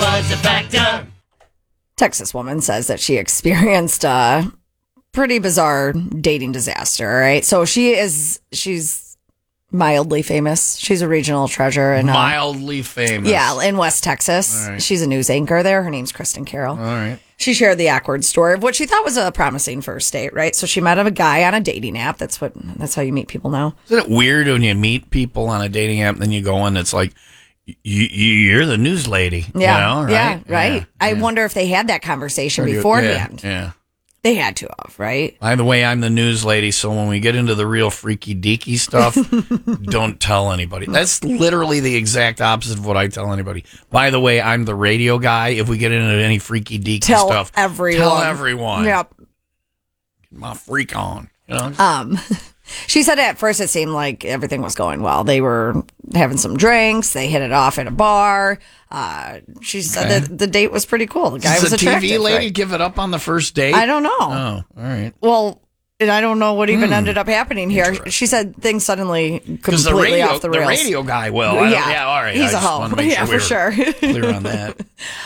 was a factor. Texas woman says that she experienced a pretty bizarre dating disaster, right? So she's mildly famous. She's a regional treasure. And mildly famous. Yeah, in West Texas. Right. She's a news anchor there. Her name's Kristen Carroll. All right. She shared the awkward story of what she thought was a promising first date, right? So she met a guy on a dating app. That's how you meet people now. Isn't it weird when you meet people on a dating app and then you go and it's like, you're the news lady. Yeah. You know, right? Yeah, right. Yeah, I wonder if they had that conversation beforehand. Yeah. They had to have, right? By the way, I'm the news lady, so when we get into the real freaky deaky stuff, don't tell anybody. That's literally the exact opposite of what I tell anybody. By the way, I'm the radio guy. If we get into any freaky deaky stuff, tell everyone. Yep. Get my freak on. You know? She said at first it seemed like everything was going well. They were having some drinks. They hit it off at a bar. She said that the date was pretty cool. The guy was Does the attractive. TV lady right? give it up on the first date? I don't know. Oh, all right. Well, and I don't know what even ended up happening here. She said things suddenly completely off the rails. The radio guy will. Yeah, all right. He's a hoe. Yeah, for sure. Clear on that.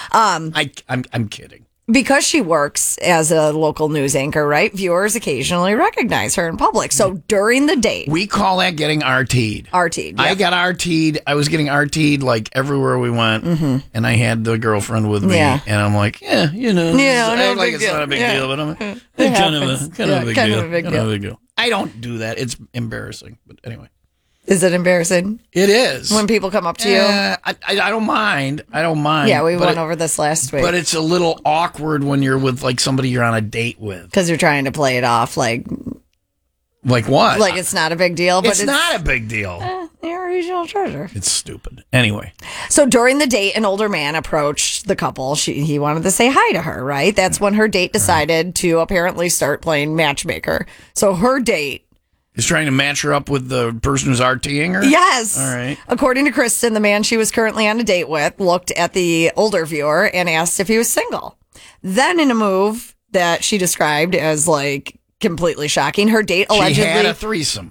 I'm kidding. Because she works as a local news anchor, right? Viewers occasionally recognize her in public. So during the date, we call that getting RT'd. RT'd. Yep. I got RT'd. I was getting RT'd like everywhere we went, and I had the girlfriend with me, and I'm like, no big it's deal. not a big deal, but I'm kind of a big deal. I don't do that. It's embarrassing, but anyway. Is it embarrassing? It is. When people come up to you? I don't mind. Yeah, we went over this last week. But it's a little awkward when you're with like somebody you're on a date with. Because you're trying to play it off like what? Like it's not a big deal. But it's not a big deal. You're a regional treasure. It's stupid. Anyway. So during the date, an older man approached the couple. He wanted to say hi to her, right? That's when her date decided to apparently start playing matchmaker. So her date is trying to match her up with the person who's RTing her? Yes. All right. According to Kristen, the man she was currently on a date with looked at the older viewer and asked if he was single. Then in a move that she described as like completely shocking, her date allegedly... She had a threesome.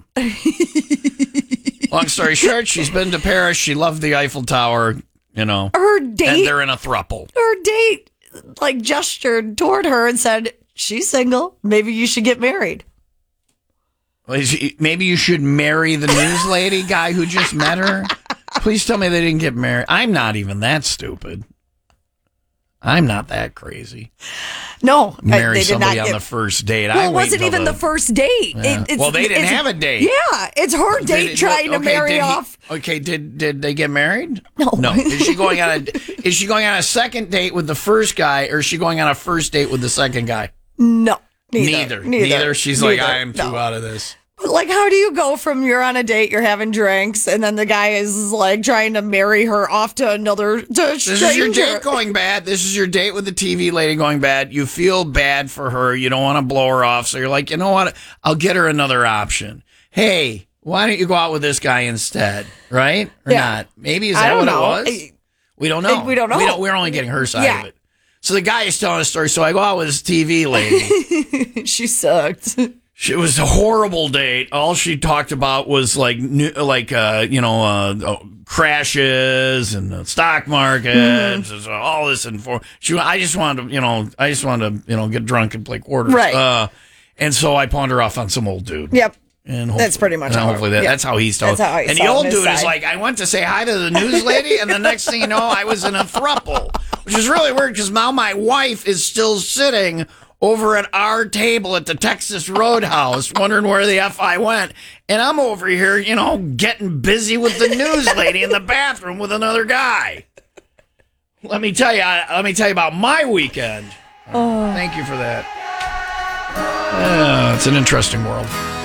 Long story short, she's been to Paris. She loved the Eiffel Tower, you know. Her date... And they're in a throuple. Her date like gestured toward her and said, she's single. Maybe you should get married. Maybe you should marry the news lady guy who just met her. Please tell me they didn't get married. I'm not even that stupid. I'm not that crazy. No, marry somebody on the first date. Well, it wasn't even the first date. Yeah. Well, they didn't have a date. Yeah, it's her date trying to marry off. Okay, did they get married? No. Is she going on a second date with the first guy, or is she going on a first date with the second guy? No. Neither. She's like, I am too out of this. Like, how do you go from you're on a date, you're having drinks, and then the guy is like trying to marry her off to another stranger? This is your date going bad. This is your date with the TV lady going bad. You feel bad for her. You don't want to blow her off. So you're like, you know what? I'll get her another option. Hey, why don't you go out with this guy instead? Right? Or not? Maybe is that what it was? We don't know. We don't know. We're only getting her side of it. So the guy is telling a story. So I go out with this TV lady. She sucked. It was a horrible date. All she talked about was crashes and the stock market, all this I just wanted to, get drunk and play quarters. Right. And so I pawned her off on some old dude. Yep. And that's pretty much hopefully that's how he's told. And the old dude is like, I went to say hi to the news lady, and the next thing you know, I was in a throuple, which is really weird because now my wife is still sitting over at our table at the Texas Roadhouse, wondering where the F I went. And I'm over here, getting busy with the news lady in the bathroom with another guy. Let me tell you about my weekend. Thank you for that. It's an interesting world.